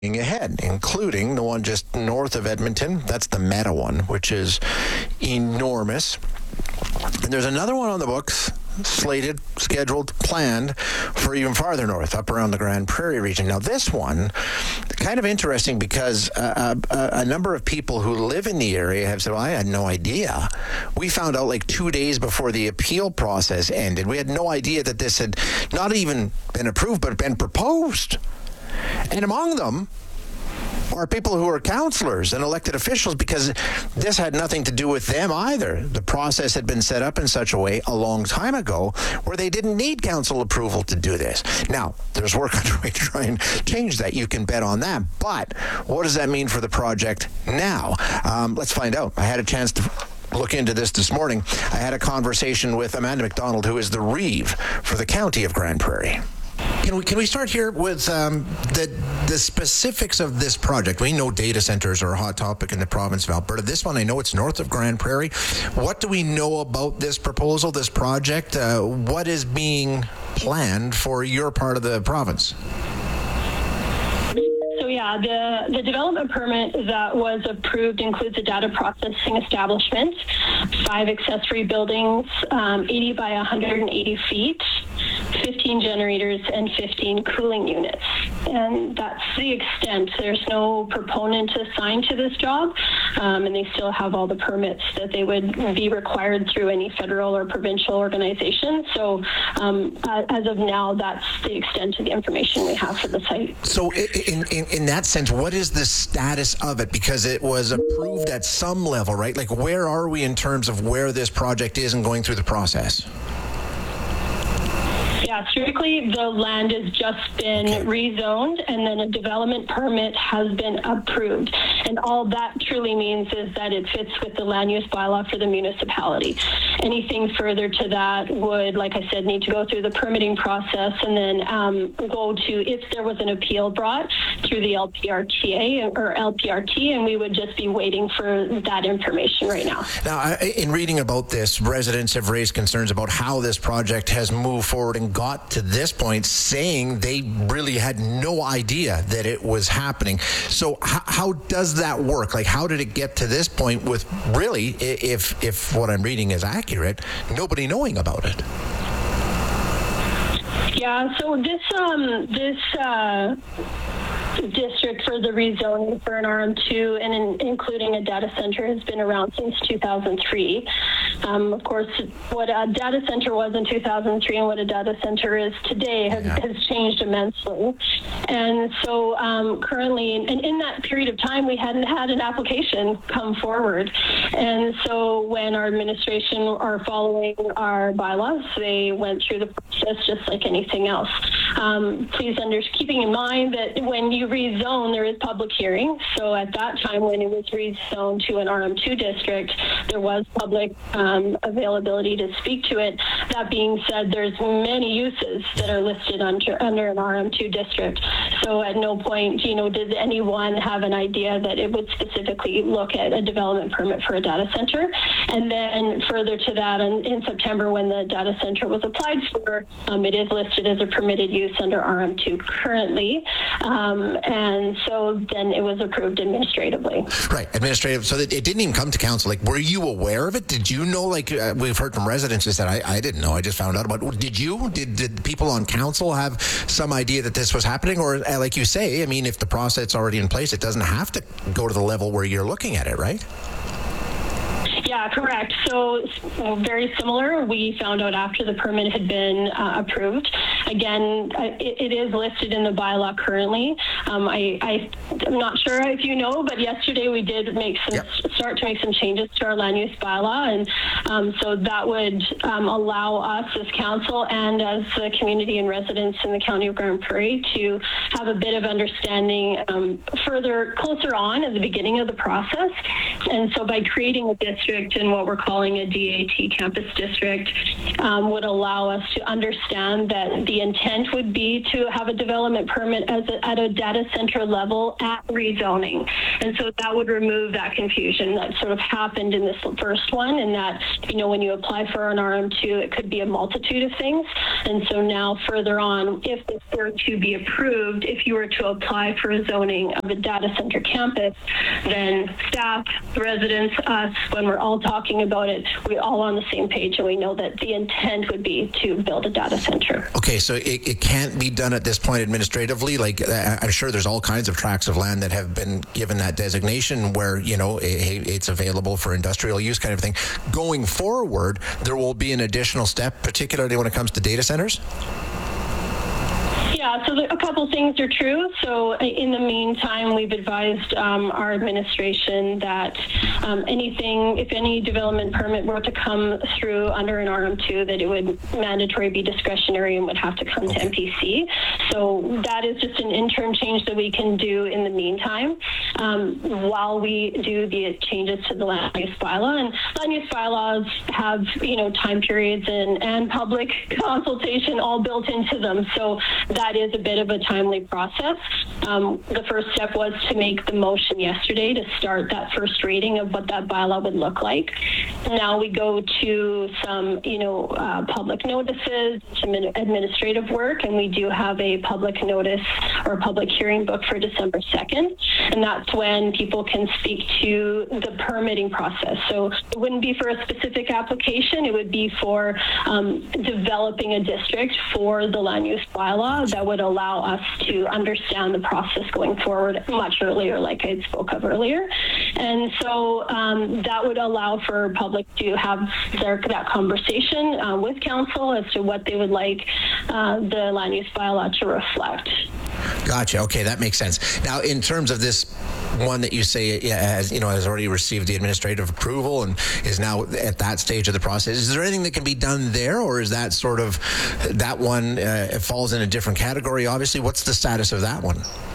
ahead, including the one just north of Edmonton. That's the Meta one, which is enormous. And there's another one on the books, slated, scheduled, planned for even farther north, up around the Grande Prairie region. Now, this one, kind of interesting because a number of people who live in the area have said, well, I had no idea. We found out like 2 days before the appeal process ended. We had no idea that this had not even been approved, but been proposed. And among them are people who are councillors and elected officials, because this had nothing to do with them either. The process had been set up in such a way a long time ago where they didn't need council approval to do this. Now, there's work underway to try and change that. You can bet on that. But what does that mean for the project now? Let's find out. I had a chance to look into this morning. I had a conversation with Amanda McDonald, who is the Reeve for the County of Grande Prairie. Can we start here with the specifics of this project? We know data centers are a hot topic in the province of Alberta. This one, I know it's north of Grande Prairie. What do we know about this proposal, this project? What is being planned for your part of the province? So yeah, the development permit that was approved includes a data processing establishment, 5 accessory buildings, 80 by 180 feet, 15 generators, and 15 cooling units. And that's the extent. There's no proponent assigned to this job, and they still have all the permits that they would be required through any federal or provincial organization. So as of now, that's the extent of the information we have for the site. So in that sense, what is the status of it? Because it was approved at some level, right? Like, where are we in terms of where this project is and going through the process? Yeah, strictly the land has just been rezoned, and then a development permit has been approved. And all that truly means is that it fits with the land use bylaw for the municipality. Anything further to that would, like I said, need to go through the permitting process and then go to, if there was an appeal brought, through the LPRTA or LPRT, and we would just be waiting for that information right now. Now, in reading about this, residents have raised concerns about how this project has moved forward and got to this point, saying they really had no idea that it was happening. So how does that work? Like, how did it get to this point with really, if what I'm reading is accurate, nobody knowing about it? Yeah, so this district for the rezoning for an RM2 and including a data center has been around since 2003. Of course, what a data center was in 2003 and what a data center is today has changed immensely. And so currently, and in that period of time, we hadn't had an application come forward. And so when our administration are following our bylaws, they went through the process just like anything else. Please keeping in mind that when you rezone, there is public hearing. So at that time, when it was rezoned to an RM2 district, there was public availability to speak to it. That being said, there's many uses that are listed under an RM2 district. So at no point, did anyone have an idea that it would specifically look at a development permit for a data center. And then further to that, in September, when the data center was applied for, it is listed as a permitted use under RM2 currently. And so then it was approved administratively. Right, administrative. So that it didn't even come to council. Like, were you aware of it? Did you know? Like, we've heard from residents who said, I didn't know. I just found out about it. Did you? Did people on council have some idea that this was happening? Or, like you say, I mean, if the process is already in place, it doesn't have to go to the level where you're looking at it, right? Yeah, correct. So very similar. We found out after the permit had been approved. Again, it is listed in the bylaw currently. I'm not sure if you know, but yesterday we did start to make some changes to our land use bylaw, and so that would allow us as council and as the community and residents in the County of Grande Prairie to have a bit of understanding closer on at the beginning of the process. And so by creating a district in what we're calling a DAT campus district would allow us to understand that the the intent would be to have a development permit at a data center level at rezoning. And so that would remove that confusion that sort of happened in this first one, and that, when you apply for an RM2, it could be a multitude of things. And so now further on, if this were to be approved, if you were to apply for a zoning of a data center campus, then staff, residents, us, when we're all talking about it, we're all on the same page, and we know that the intent would be to build a data center. Okay, so it can't be done at this point administratively. Like, I'm sure there's all kinds of tracts of land that have been given that designation where, it's available for industrial use kind of thing. Going forward, there will be an additional step, particularly when it comes to data centers? Yeah, so a couple things are true. So in the meantime, we've advised our administration that if any development permit were to come through under an RM2, that it would mandatory be discretionary and would have to come to MPC. So that is just an interim change that we can do in the meantime while we do the changes to the land use bylaw. And land use bylaws have, time periods and public consultation all built into them. So that is a bit of a timely process. The first step was to make the motion yesterday to start that first reading of what that bylaw would look like. Now we go to some, public notices, some administrative work, and we do have a public notice or public hearing booked for December 2nd. And that's when people can speak to the permitting process. So it wouldn't be for a specific application. It would be for developing a district for the land use bylaw that would allow us to understand the process going forward much earlier, like I spoke of earlier. And so that would allow for public to have that conversation with council as to what they would like the land use bylaw to reflect. Gotcha. Okay, that makes sense. Now, in terms of this one that you say has already received the administrative approval and is now at that stage of the process, is there anything that can be done there, or is that sort of that one it falls in a different category? Obviously, what's the status of that one?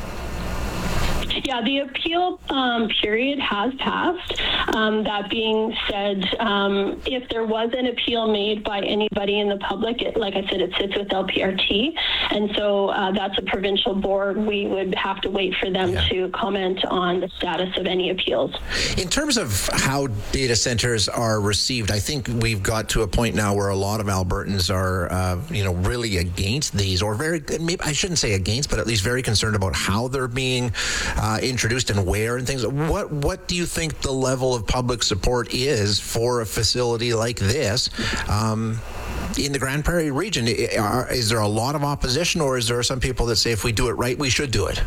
Yeah, the appeal period has passed. That being said, if there was an appeal made by anybody in the public, like I said, it sits with LPRT. And so that's a provincial board. We would have to wait for them to comment on the status of any appeals. In terms of how data centers are received, I think we've got to a point now where a lot of Albertans are, really against these, or maybe I shouldn't say against, but at least very concerned about how they're being introduced and where and things. What do you think the level of public support is for a facility like this in the Grande Prairie region? Is there a lot of opposition, or is there some people that say if we do it right, we should do it?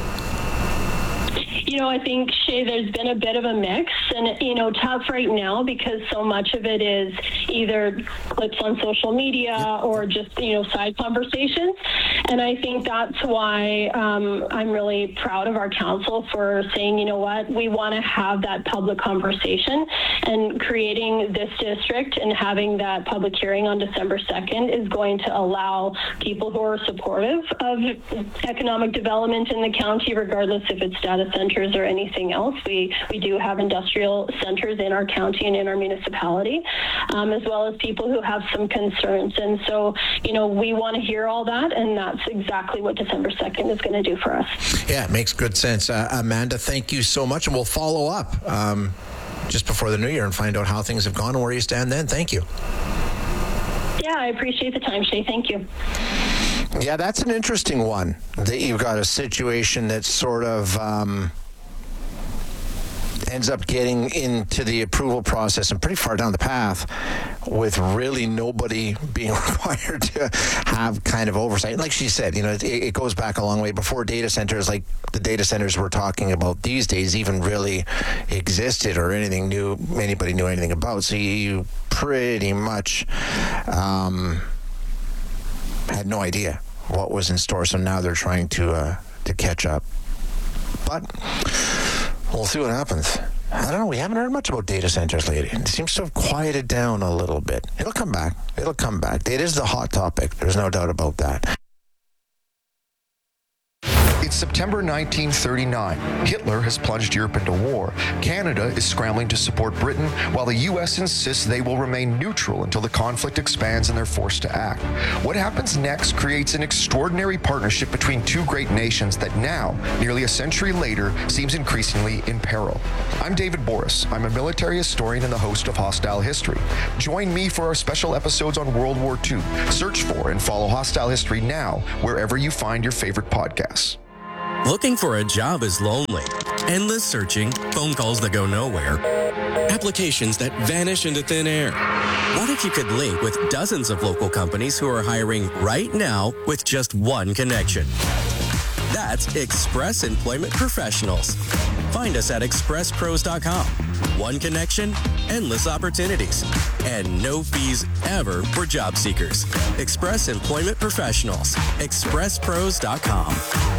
I think, Shay, there's been a bit of a mix, and, tough right now because so much of it is either clips on social media or just, side conversations. And I think that's why I'm really proud of our council for saying, we want to have that public conversation, and creating this district and having that public hearing on December 2nd is going to allow people who are supportive of economic development in the county, regardless if it's data centers or anything else. We do have industrial centers in our county and in our municipality, as well as people who have some concerns. And so, we want to hear all that, and that's exactly what December 2nd is going to do for us. Yeah, it makes good sense. Amanda, thank you so much, and we'll follow up just before the new year and find out how things have gone and where you stand then. Thank you. Yeah, I appreciate the time, Shay. Thank you. Yeah, that's an interesting one, that you've got a situation that sort of ends up getting into the approval process and pretty far down the path with really nobody being required to have kind of oversight. Like she said, it goes back a long way before data centers, like the data centers we're talking about these days, even really existed or anybody knew anything about. So you pretty much had no idea what was in store. So now they're trying to catch up. But we'll see what happens. I don't know. We haven't heard much about data centers lately. It seems to have quieted down a little bit. It'll come back. It is the hot topic. There's no doubt about that. It's September 1939. Hitler has plunged Europe into war. Canada is scrambling to support Britain, while the U.S. insists they will remain neutral until the conflict expands and they're forced to act. What happens next creates an extraordinary partnership between two great nations that now, nearly a century later, seems increasingly in peril. I'm David Boris. I'm a military historian and the host of Hostile History. Join me for our special episodes on World War II. Search for and follow Hostile History now, wherever you find your favorite podcasts. Looking for a job is lonely. Endless searching, phone calls that go nowhere, applications that vanish into thin air. What if you could link with dozens of local companies who are hiring right now with just one connection? That's Express Employment Professionals. Find us at expresspros.com. One connection, endless opportunities, and no fees ever for job seekers. Express Employment Professionals. expresspros.com.